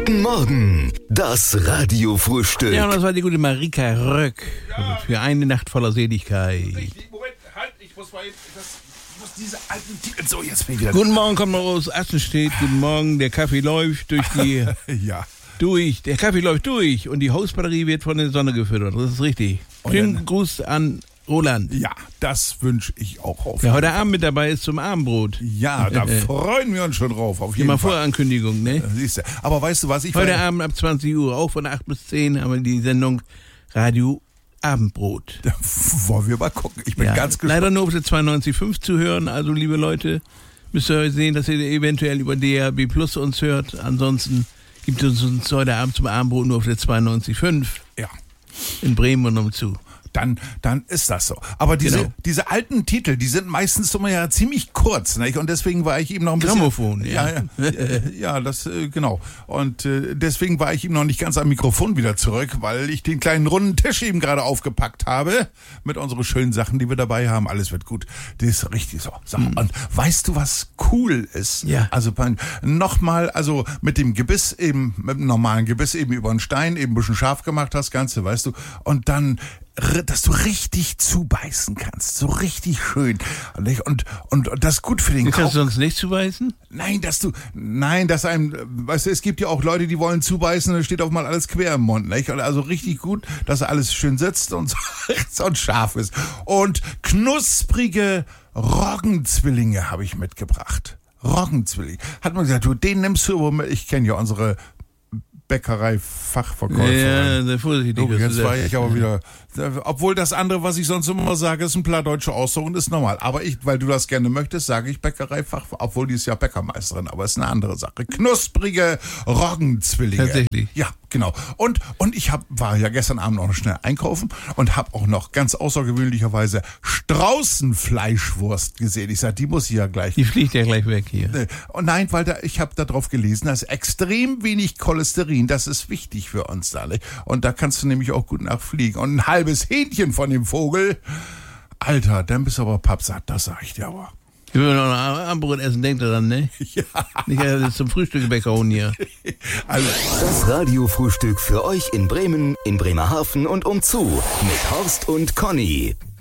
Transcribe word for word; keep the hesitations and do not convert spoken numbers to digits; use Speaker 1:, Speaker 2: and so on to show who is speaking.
Speaker 1: Guten Morgen, das Radiofrühstück.
Speaker 2: Ja, und das war die gute Marika Röck.
Speaker 3: Ja.
Speaker 2: Für eine Nacht voller Seligkeit.
Speaker 3: Richtig, Moment, halt, ich muss mal, das, ich muss diese alten Titel, so, jetzt bin ich wieder.
Speaker 2: Guten Morgen, kommt mal aus Assenstedt. Guten Morgen, der Kaffee läuft durch die...
Speaker 3: Ja.
Speaker 2: Durch, der Kaffee läuft durch und die Hausbatterie wird von der Sonne gefüttert. Das ist richtig. Schönen Gruß an Roland.
Speaker 3: Ja, das wünsche ich auch auf.
Speaker 2: Der heute Abend mit dabei ist zum Abendbrot.
Speaker 3: Ja, da
Speaker 2: Äh, äh.
Speaker 3: freuen wir uns schon drauf, auf jeden
Speaker 2: Immer
Speaker 3: Fall.
Speaker 2: Vorankündigung, ne?
Speaker 3: Siehst du. Aber weißt du was, ich
Speaker 2: Heute
Speaker 3: war,
Speaker 2: Abend ab zwanzig Uhr, auch von acht bis zehn, haben wir die Sendung Radio Abendbrot.
Speaker 3: wollen wir mal gucken. Ich bin
Speaker 2: Ja,
Speaker 3: ganz gespannt.
Speaker 2: leider nur auf der zweiundneunzig Komma fünf zu hören. Also, liebe Leute, müsst ihr sehen, dass ihr eventuell über D A B Plus uns hört. Ansonsten gibt es uns heute Abend zum Abendbrot nur auf der zweiundneunzig Komma fünf
Speaker 3: Ja.
Speaker 2: in Bremen und umzu.
Speaker 3: Dann, dann ist das so. Aber diese,
Speaker 2: Genau.
Speaker 3: diese alten Titel, die sind meistens immer ja ziemlich kurz, nicht? Und deswegen war ich eben noch ein bisschen...
Speaker 2: Grammophon, ja.
Speaker 3: Ja, ja, äh, ja das, äh, genau. Und äh, deswegen war ich eben noch nicht ganz am Mikrofon wieder zurück, weil ich den kleinen runden Tisch eben gerade aufgepackt habe mit unseren schönen Sachen, die wir dabei haben. Alles wird gut. Das ist richtig so. so. Mhm. Und weißt du, was cool ist?
Speaker 2: Ja.
Speaker 3: Also nochmal, also mit dem Gebiss eben, mit dem normalen Gebiss eben über den Stein, eben ein bisschen scharf gemacht hast, Ganze, weißt du. Und dann dass du richtig zubeißen kannst, so richtig schön. Und, und, und das ist gut für den Kopf.
Speaker 2: Kannst du sonst nicht zuweisen?
Speaker 3: Nein, dass du, nein, dass einem, weißt du, es gibt ja auch Leute, die wollen zubeißen und dann steht auf mal alles quer im Mund, nicht? Also richtig gut, dass alles schön sitzt und so und scharf ist. Und knusprige Roggenzwillinge habe ich mitgebracht. Roggenzwillinge. Hat man gesagt, du, den nimmst du, ich kenne ja unsere Bäckerei-Fachverkäuferin.
Speaker 2: Ja, sehr vorsichtig.
Speaker 3: Oh, jetzt
Speaker 2: du
Speaker 3: war
Speaker 2: sagst.
Speaker 3: ich aber wieder, obwohl das andere, was ich sonst immer sage, ist ein plattdeutscher Ausdruck und ist normal. Aber ich, weil du das gerne möchtest, sage ich Bäckereifach, obwohl die ist ja Bäckermeisterin, aber ist eine andere Sache. Knusprige Roggenzwillinge.
Speaker 2: Tatsächlich.
Speaker 3: Ja, genau. Und, und ich hab, war ja gestern Abend auch noch schnell einkaufen und habe auch noch ganz außergewöhnlicherweise Straußenfleischwurst gesehen. Ich sag, die muss ich ja gleich.
Speaker 2: Die fliegt ja gleich weg hier.
Speaker 3: Und nein, weil da, ich habe da drauf gelesen, da ist extrem wenig Cholesterin, das ist wichtig für uns da, nicht? Und da kannst du nämlich auch gut nachfliegen. Und ein halbes Hähnchen von dem Vogel, Alter, dann bist du aber pappsatt, das sag ich dir aber.
Speaker 2: Wenn wir noch ein Abendbrot essen, denkt er dann, ne?
Speaker 3: Ja.
Speaker 2: Nicht äh, zum Frühstück Bäckerhuhn hier.
Speaker 3: Also,
Speaker 1: Das Radiofrühstück für euch in Bremen, in Bremerhaven und umzu mit Horst und Conny.